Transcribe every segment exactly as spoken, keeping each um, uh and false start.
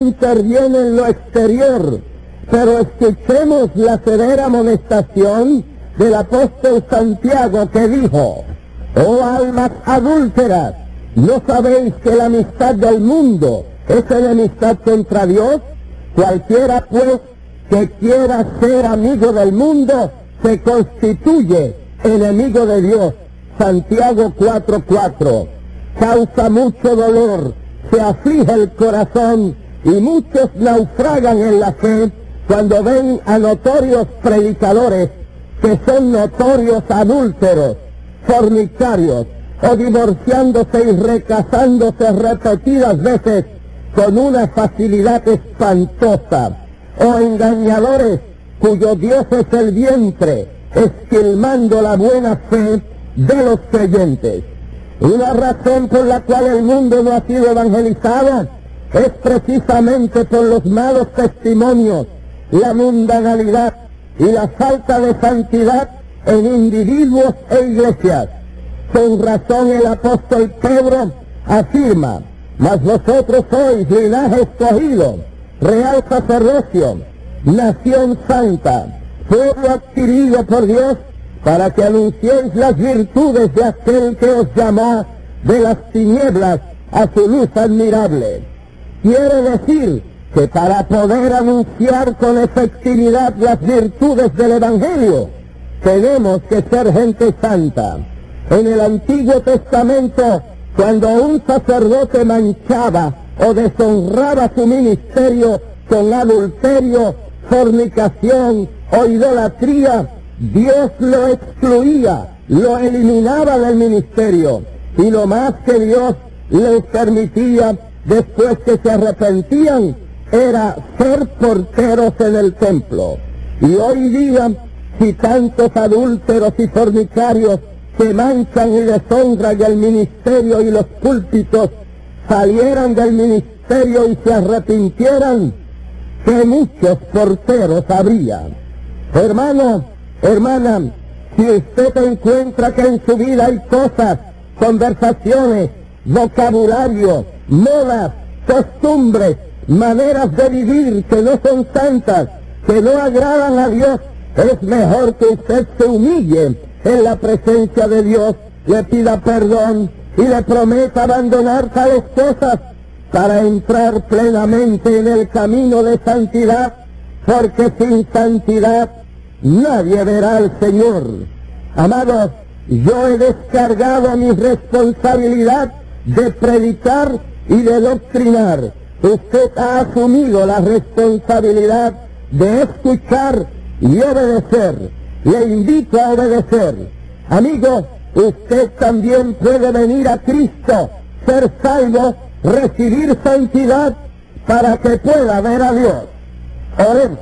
interviene en lo exterior. Pero escuchemos la severa amonestación del apóstol Santiago, que dijo: oh almas adúlteras, ¿no sabéis que la amistad del mundo es enemistad contra Dios? Cualquiera pues que quiera ser amigo del mundo se constituye enemigo de Dios. Santiago cuatro cuatro. Causa mucho dolor, se aflige el corazón y muchos naufragan en la fe cuando ven a notorios predicadores que son notorios adúlteros, fornicarios, o divorciándose y recasándose repetidas veces con una facilidad espantosa, o engañadores cuyo Dios es el vientre, esquilmando la buena fe de los creyentes. Una razón por la cual el mundo no ha sido evangelizado es precisamente por los malos testimonios, la mundanalidad y la falta de santidad en individuos e iglesias. Con razón el apóstol Pedro afirma: mas vosotros sois linaje escogido, real sacerdocio, nación santa, pueblo adquirido por Dios, para que anunciéis las virtudes de aquel que os llamó de las tinieblas a su luz admirable. Quiere decir que para poder anunciar con efectividad las virtudes del Evangelio, tenemos que ser gente santa. En el Antiguo Testamento, cuando un sacerdote manchaba o deshonraba su ministerio con adulterio, fornicación o idolatría, Dios lo excluía, lo eliminaba del ministerio, y lo más que Dios les permitía después que se arrepentían era ser porteros en el templo. Y hoy día, si tantos adúlteros y fornicarios que manchan y deshonran el ministerio y los púlpitos salieran del ministerio y se arrepintieran, que muchos porteros habría. Hermano, hermana, si usted encuentra que en su vida hay cosas, conversaciones, vocabulario, modas, costumbres, maneras de vivir que no son santas, que no agradan a Dios, es mejor que usted se humille en la presencia de Dios, le pida perdón y le prometa abandonar tales cosas para entrar plenamente en el camino de santidad, porque sin santidad nadie verá al Señor. Amados, yo he descargado mi responsabilidad de predicar y de doctrinar. Usted ha asumido la responsabilidad de escuchar y obedecer. Le invito a obedecer. Amigo, usted también puede venir a Cristo, ser salvo, recibir santidad para que pueda ver a Dios. Oremos.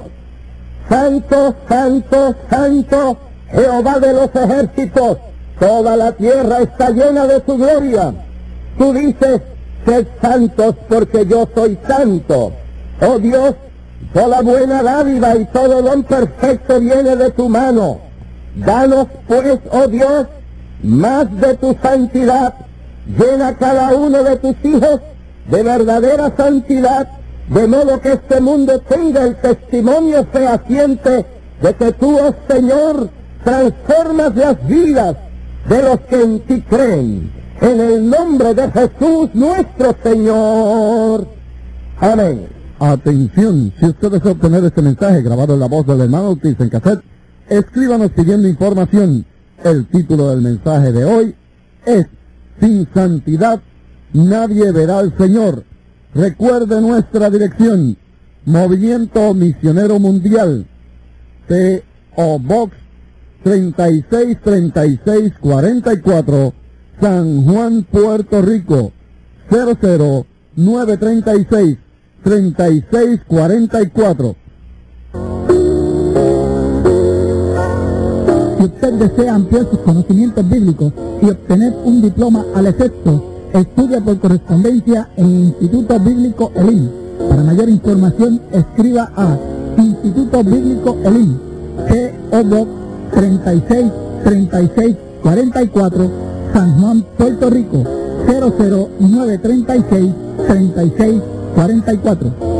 Santo, santo, santo, Jehová de los ejércitos, toda la tierra está llena de tu gloria. Tú dices: sed santos porque yo soy santo. Oh Dios, toda buena dádiva y todo don perfecto viene de tu mano. Danos pues, oh Dios, más de tu santidad. Llena cada uno de tus hijos de verdadera santidad, de modo que este mundo tenga el testimonio fehaciente de que tú, oh Señor, transformas las vidas de los que en ti creen. En el nombre de Jesús nuestro Señor. Amén. Atención, si usted desea obtener este mensaje grabado en la voz del hermano Ortiz en cassette, escríbanos pidiendo información. El título del mensaje de hoy es: sin santidad nadie verá al Señor. Recuerde nuestra dirección: Movimiento Misionero Mundial, P O Box treinta y seis treinta y seis cuarenta y cuatro, San Juan, Puerto Rico, cero cero nueve treinta y seis treinta y seis cuarenta y cuatro. Si usted desea ampliar sus conocimientos bíblicos y obtener un diploma al efecto, estudia por correspondencia en el Instituto Bíblico Elim. Para mayor información, escriba a Instituto Bíblico Elim, P O Box treinta y seis treinta y seis cuarenta y cuatro, San Juan, Puerto Rico, cero cero nueve treinta y seis treinta y seis cuarenta y cuatro.